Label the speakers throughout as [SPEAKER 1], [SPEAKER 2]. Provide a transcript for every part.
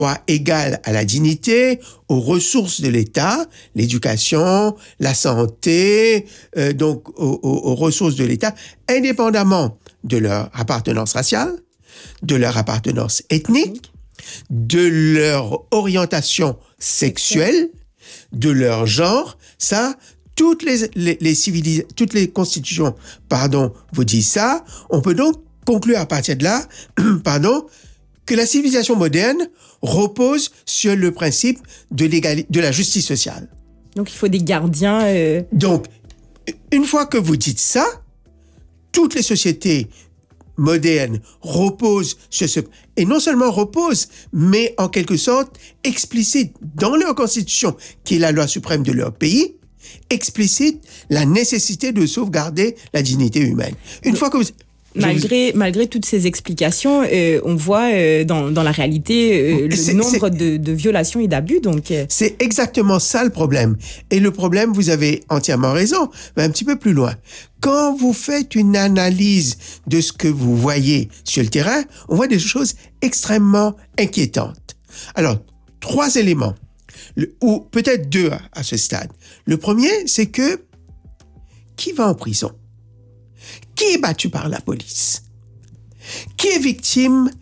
[SPEAKER 1] droit égal à la dignité, aux ressources de l'État, l'éducation, la santé, donc aux ressources de l'État, indépendamment de leur appartenance raciale, de leur appartenance ethnique, de leur orientation sexuelle, de leur genre. Ça, toutes les constitutions, vous disent ça. On peut donc conclure à partir de là, que la civilisation moderne repose sur le principe de la justice sociale.
[SPEAKER 2] Donc, il faut des gardiens.
[SPEAKER 1] Donc, une fois que vous dites ça, toutes les sociétés modernes reposent sur ce... Et non seulement reposent, mais en quelque sorte explicitent dans leur constitution, qui est la loi suprême de leur pays, explicitent la nécessité de sauvegarder la dignité humaine. Une fois que vous...
[SPEAKER 2] Malgré toutes ces explications, on voit dans la réalité le nombre de violations et d'abus. Donc,
[SPEAKER 1] c'est exactement ça le problème. Et le problème, vous avez entièrement raison, mais un petit peu plus loin. Quand vous faites une analyse de ce que vous voyez sur le terrain, on voit des choses extrêmement inquiétantes. Alors, 3 éléments, ou peut-être 2 à ce stade. Le premier, c'est que qui va en prison? Qui est battu par la police? Qui est victime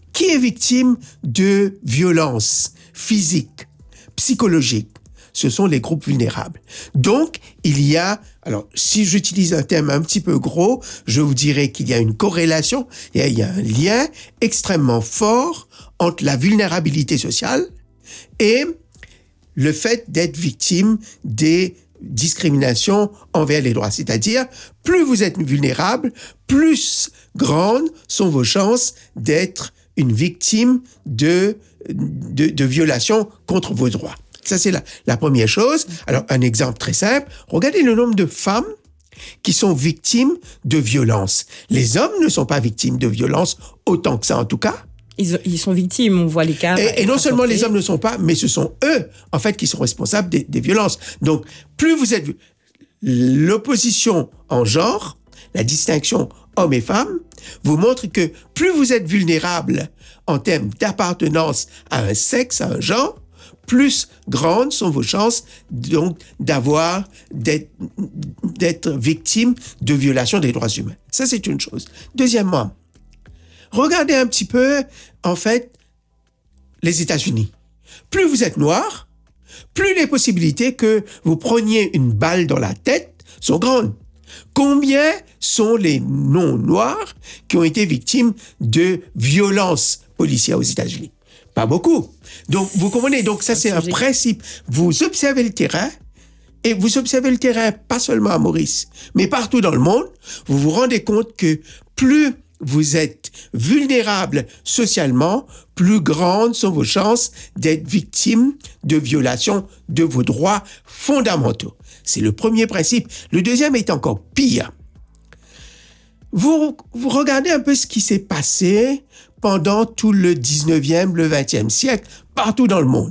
[SPEAKER 1] de violences physiques, psychologiques? Ce sont les groupes vulnérables. Donc, alors, si j'utilise un terme un petit peu gros, je vous dirais qu'il y a une corrélation, il y a un lien extrêmement fort entre la vulnérabilité sociale et le fait d'être victime des discrimination envers les droits. C'est-à-dire, plus vous êtes vulnérable, plus grandes sont vos chances d'être une victime de violations contre vos droits. Ça, c'est la première chose. Alors, un exemple très simple. Regardez le nombre de femmes qui sont victimes de violences. Les hommes ne sont pas victimes de violences autant que ça, en tout cas.
[SPEAKER 2] Ils sont victimes, on voit les cas.
[SPEAKER 1] Et non seulement les hommes ne sont pas, mais ce sont eux, en fait, qui sont responsables des violences. Donc, plus vous êtes... L'opposition en genre, la distinction hommes et femmes, vous montre que plus vous êtes vulnérable en termes d'appartenance à un sexe, à un genre, plus grandes sont vos chances donc d'être victime de violations des droits humains. Ça, c'est une chose. Deuxièmement, regardez un petit peu, en fait, les États-Unis. Plus vous êtes noir, plus les possibilités que vous preniez une balle dans la tête sont grandes. Combien sont les non-noirs qui ont été victimes de violences policières aux États-Unis? Pas beaucoup. Donc, vous comprenez, donc ça, c'est un principe. Vous observez le terrain, et vous observez le terrain pas seulement à Maurice, mais partout dans le monde, vous vous rendez compte que plus vous êtes vulnérable socialement, plus grandes sont vos chances d'être victime de violations de vos droits fondamentaux. C'est le premier principe. Le deuxième est encore pire. Vous regardez un peu ce qui s'est passé pendant tout le 19e, le 20e siècle, partout dans le monde.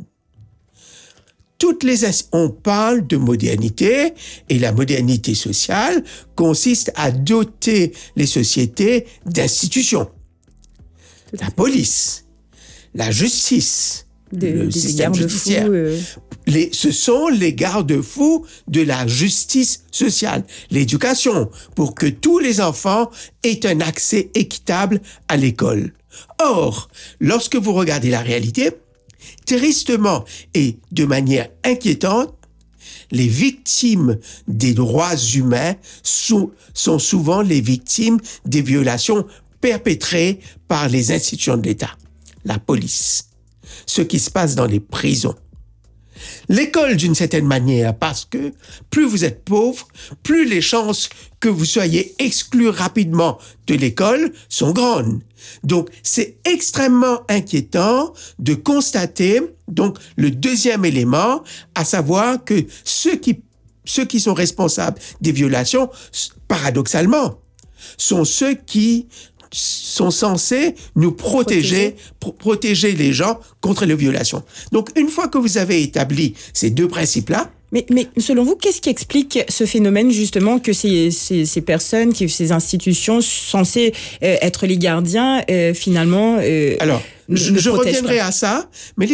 [SPEAKER 1] On parle de modernité, et la modernité sociale consiste à doter les sociétés d'institutions. La police, la justice, le système judiciaire. Ce sont les garde-fous de la justice sociale. L'éducation, pour que tous les enfants aient un accès équitable à l'école. Or, lorsque vous regardez la réalité, tristement et de manière inquiétante, les victimes des droits humains sont souvent les victimes des violations perpétrées par les institutions de l'État, la police, ce qui se passe dans les prisons. L'école, d'une certaine manière, parce que plus vous êtes pauvre, plus les chances que vous soyez exclu rapidement de l'école sont grandes. Donc, c'est extrêmement inquiétant de constater, donc, le deuxième élément, à savoir que ceux qui sont responsables des violations, paradoxalement, sont ceux qui sont censés nous protéger les gens contre les violations. Donc, une fois que vous avez établi ces deux principes-là,
[SPEAKER 2] mais selon vous, qu'est-ce qui explique ce phénomène, justement, que ces personnes, ces institutions censées être les gardiens, finalement...
[SPEAKER 1] Alors,
[SPEAKER 2] ne
[SPEAKER 1] je
[SPEAKER 2] protège
[SPEAKER 1] reviendrai
[SPEAKER 2] pas.
[SPEAKER 1] à ça, mais les